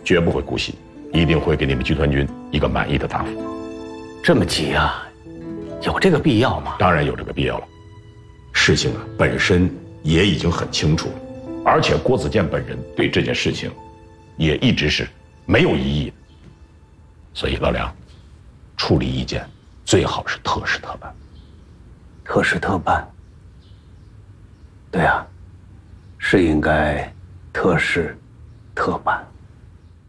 绝不会姑息，一定会给你们剧团军一个满意的答复。 这么急啊？有这个必要吗？ 当然有这个必要了。事情本身也已经很清楚了，而且郭子健本人对这件事情也一直是没有异议的。所以老梁，处理意见最好是特事特办。 特事特办。对啊，是应该特事特办。